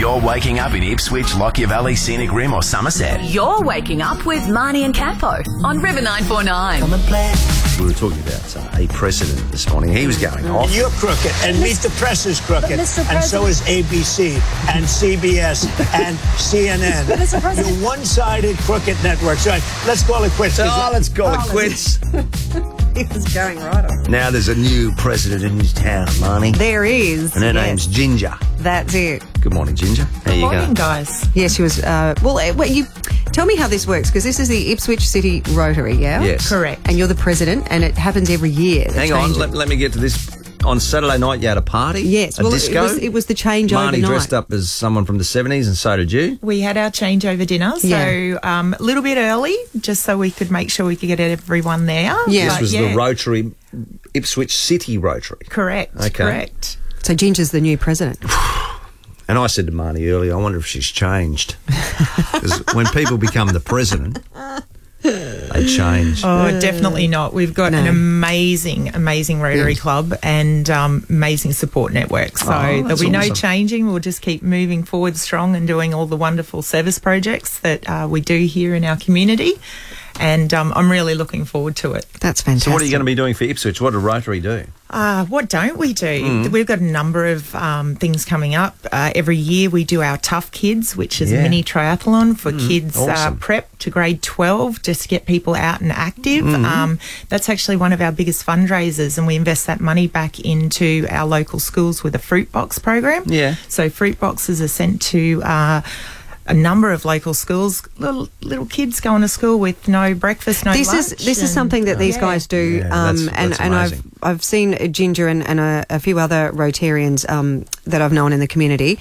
you're waking up in Ipswich, Lockyer Valley, Scenic Rim or Somerset. You're waking up with Marnie and Capo on River 949. We were talking about a president this morning. He was going off. And you're crooked, and Meet the Press is crooked, and so is ABC, and CBS, and CNN. You're one-sided crooked networks. Right, let's call it quits. Let's call it quits. He was going right off. Now there's a new president in his town, Marnie. There is. And her name's Ginger. That's it. Good morning, Ginger. How you Morning, going? guys. Yes, she was. You tell me how this works, because this is the Ipswich City Rotary, yeah? Yes. Correct. And you're the president, and it happens every year. Hang on, let me get to this. On Saturday night, you had a party? Yes. A Well, disco? it was the changeover Marnie night. dressed up as someone from the 70s, and so did you. We had our changeover dinner, so Yeah. a little bit early, just so we could make sure we could get everyone there. Yeah. This But was the Rotary, Ipswich City Rotary. Correct. Okay. Correct. So Ginger's the new president. And I said to Marnie earlier, I wonder if she's changed. Because when people become the president, they change. Oh, definitely not. We've got an amazing Rotary Club and amazing support network. So there'll be no awesome. changing. We'll just keep moving forward strong and doing all the wonderful service projects that we do here in our community. And I'm really looking forward to it. That's fantastic. So what are you going to be doing for Ipswich? What do Rotary do? What don't we do? We've got a number of things coming up. Every year we do our Tough Kids, which is a mini triathlon for kids awesome. prep to grade 12, just to get people out and active. That's actually one of our biggest fundraisers, and we invest that money back into our local schools with a fruit box program. Yeah. So fruit boxes are sent to a number of local schools. Little kids going to school with no breakfast, no lunch. This is something that these guys do, Yeah, that's and amazing. I've seen Ginger and a few other Rotarians that I've known in the community